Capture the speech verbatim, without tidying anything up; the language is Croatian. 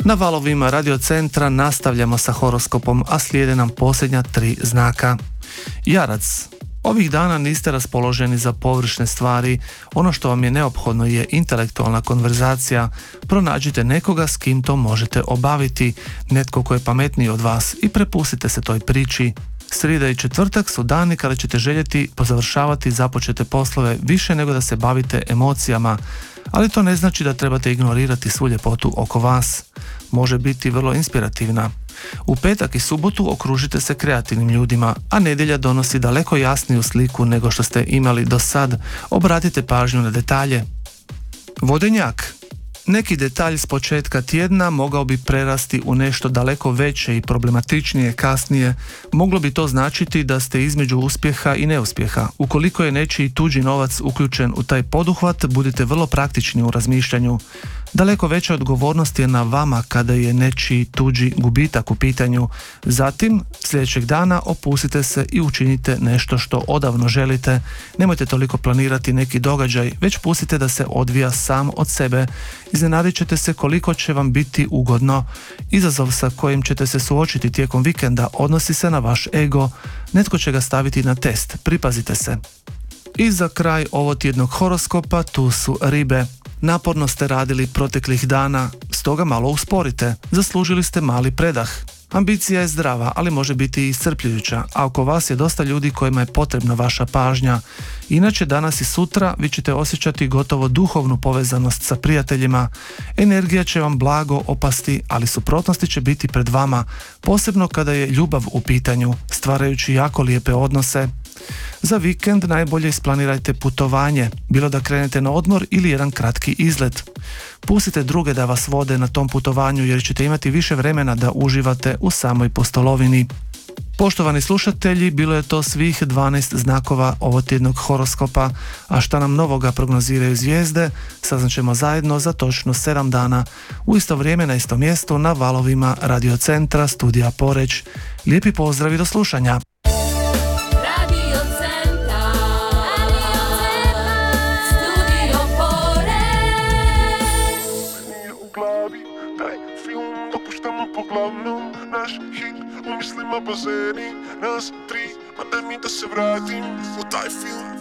Na valovima Radio Centra nastavljamo sa horoskopom, a slijede nam posljednja tri znaka. Jarac. Ovih dana niste raspoloženi za površne stvari, ono što vam je neophodno je intelektualna konverzacija. Pronađite nekoga s kim to možete obaviti, netko ko je pametniji od vas i prepustite se toj priči. Srijeda i četvrtak su dani kada ćete željeti pozavršavati započete poslove više nego da se bavite emocijama, ali to ne znači da trebate ignorirati svu ljepotu oko vas. Može biti vrlo inspirativna. U petak i subotu okružite se kreativnim ljudima, a nedjelja donosi daleko jasniju sliku nego što ste imali do sad. Obratite pažnju na detalje. Vodenjak. Neki detalj s početka tjedna mogao bi prerasti u nešto daleko veće i problematičnije kasnije. Moglo bi to značiti da ste između uspjeha i neuspjeha. Ukoliko je nečiji tuđi novac uključen u taj poduhvat, budite vrlo praktični u razmišljanju. Daleko veća odgovornost je na vama kada je nečiji tuđi gubitak u pitanju. Zatim, sljedećeg dana opustite se i učinite nešto što odavno želite. Nemojte toliko planirati neki događaj, već pustite da se odvija sam od sebe. Iznenadit ćete se koliko će vam biti ugodno. Izazov sa kojim ćete se suočiti tijekom vikenda odnosi se na vaš ego. Netko će ga staviti na test, pripazite se. I za kraj ovotjednog horoskopa tu su ribe. Naporno ste radili proteklih dana, stoga malo usporite. Zaslužili ste mali predah. Ambicija je zdrava, ali može biti i iscrpljujuća, a oko vas je dosta ljudi kojima je potrebna vaša pažnja. Inače, danas i sutra vi ćete osjećati gotovo duhovnu povezanost sa prijateljima. Energija će vam blago opasti, ali suprotnosti će biti pred vama, posebno kada je ljubav u pitanju, stvarajući jako lijepe odnose. Za vikend najbolje isplanirajte putovanje, bilo da krenete na odmor ili jedan kratki izlet. Pustite druge da vas vode na tom putovanju jer ćete imati više vremena da uživate u samoj pustolovini. Poštovani slušatelji, bilo je to svih dvanaest znakova ovotjednog horoskopa, a šta nam novoga prognoziraju zvijezde, saznaćemo zajedno za točno sedam dana, u isto vrijeme na istom mjestu na valovima Radio Centra, studija Poreć. Lijepi pozdrav i do slušanja! Uglavnom, naš hit u mislima bazeni, nas tri, pa daj mi da se vratim u taj film.